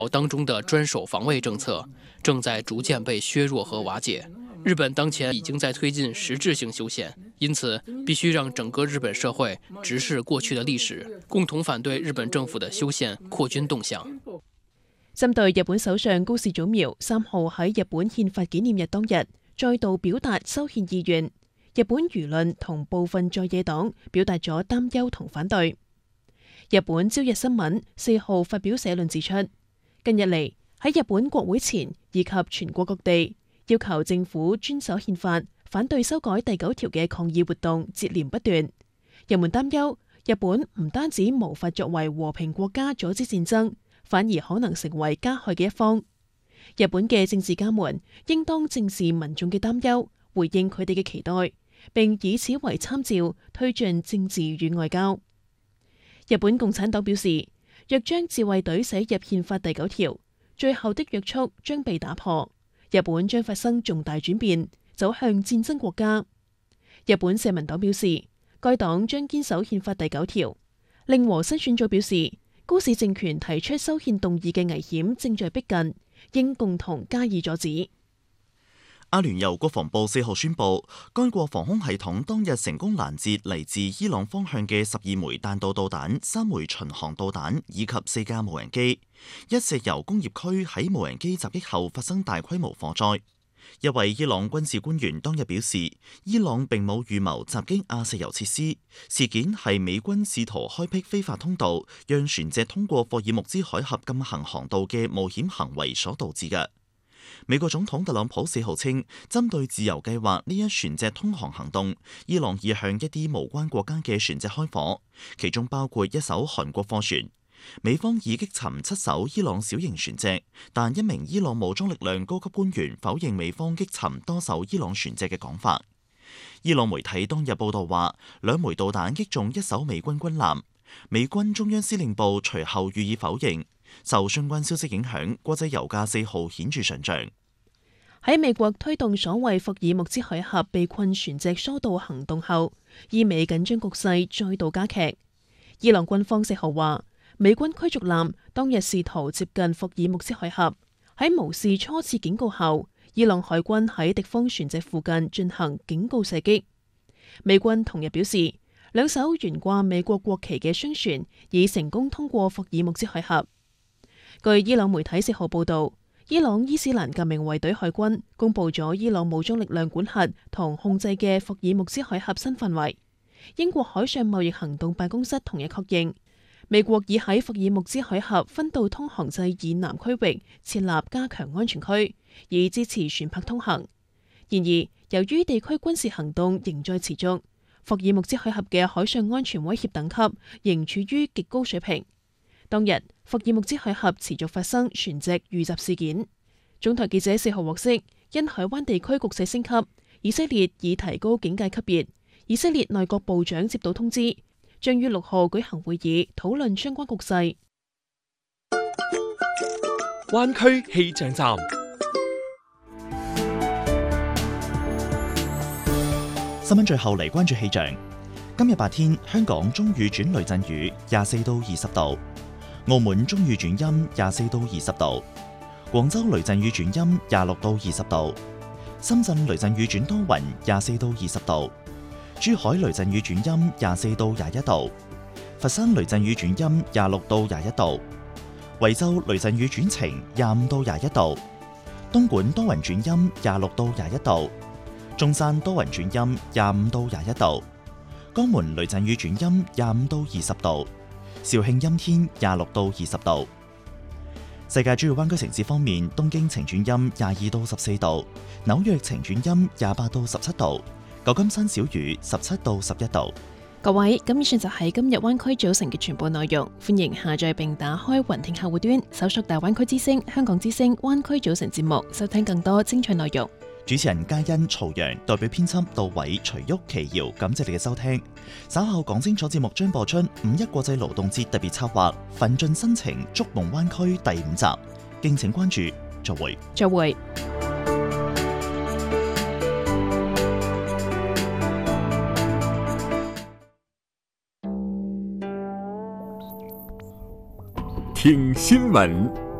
当中的专守防卫政策正在逐渐被削弱和瓦解。日本当前已经在推進實質性修憲，因此必須讓整個日本社會直視過去的歷史，共同反對日本政府的修憲擴軍動向。 針對日本首相高市早苗3號喺日本憲法紀念日當日再度表達修憲意願，日本輿論同部分在野黨表達咗擔憂同反對。日本朝日新聞4號發表社論指出，近日嚟喺日本國會前以及全國各地要求政府遵守憲法、反對修改第9條嘅抗議活動接連不斷。人們擔憂日本唔單止無法作為和平國家阻止戰爭，反而可能成為加害嘅一方。日本嘅政治家們應當正視民眾嘅擔憂，回應佢哋嘅期待，並以此為參照推進政治與外交。日本共產黨表示，若將自衛隊寫入憲法第9條，最後的約束將被打破。日本將發生重大轉變，走向戰爭國家。日本社民黨表示，該黨將堅守憲法第9條。令和新選組表示，高市政權提出修憲動議嘅危險正在逼近，應共同加以阻止。 阿聯酋國防部4號宣布，該國防空系統當日成功攔截嚟自伊朗方向嘅12枚彈道導彈、3枚巡航導彈以及4架無人機。一石油工業區喺無人機襲擊後發生大規模火災。一位伊朗軍事官員當日表示，伊朗並冇預謀襲擊亞石油設施，事件係美軍試圖開闢非法通道，讓船隻通過霍爾木茲海峽禁行航道嘅冒險行為所導致嘅。美國總統特朗普4號稱，針對自由計劃呢一船隻通航行動，伊朗已向一啲無關國家嘅船隻開火，其中包括一艘韓國貨船。美方已擊沉7艘伊朗小型船隻，但一名伊朗武裝力量高級官員否認美方擊沉多艘伊朗船隻嘅講法。伊朗媒體當日報道話，2枚導彈擊中一艘美軍軍艦，美軍中央司令部隨後予以否認。受相關消息影響，國際油價4號顯著上漲。 喺美國推動所謂霍爾木茲海峽被困船隻疏導行動後，伊美緊張局勢再度加劇。伊朗軍方4號話，美軍驅逐艦當日試圖接近霍爾木茲海峽，喺無視初次警告後，伊朗海軍喺敵方船隻附近進行警告射擊。美軍同日表示，2艘懸掛美國國旗嘅商船已成功通過霍爾木茲海峽。據伊朗媒體4號報道，伊朗伊斯蘭革命衛隊海軍公布咗伊朗武裝力量管轄同控制嘅霍爾木茲海峽新範圍。英國海上貿易行動辦公室同日確認，美國已喺霍爾木茲海峽分道通航制以南區域設立加強安全區，以支持船舶通行。然而，由於地區軍事行動仍在持續，霍爾木茲海峽嘅海上安全威脅等級仍處於極高水平。當日，霍爾木茲海峽持續發生船隻遇襲事件。總台記者4號獲悉，因海灣地區局勢升級，以色列已提高警戒級別。以色列內閣部長接到通知，將於6號舉行會議討論相關局勢。 灣區氣象站。 新聞最後嚟關注氣象。今日白天，香港中雨轉雷陣雨，24到20度；澳門中雨轉陰，24到20度；廣州雷陣雨轉陰，26到20度；深圳雷陣雨轉多雲，24到20度；珠海雷陣雨轉陰，24到21度；佛山雷陣雨轉陰，26到21度；惠州雷陣雨轉晴，25到21度；東莞多雲轉陰，26到21度；中山多雲轉陰，25到21度；江門雷陣雨轉陰，25到20度；肇慶陰天，26到20度。世界主要灣區城市方面，東京晴轉陰，22到14度；紐約晴轉陰，28到17度；舊金山小雨，17到11度。 各位，咁以上就係今日灣區組成嘅全部內容。歡迎下載並打開雲聽客戶端，搜索大灣區之聲、香港之聲、灣區組成節目，收聽更多精彩內容。 主持人嘉欣、曹陽，代表編輯杜偉、徐旭、奇瑤，感謝你嘅收聽。稍後講清楚節目將播出5·1國際勞動節特別策劃《奮進新程築夢灣區》第5集，敬請關注。再會。 再會。 聽新聞。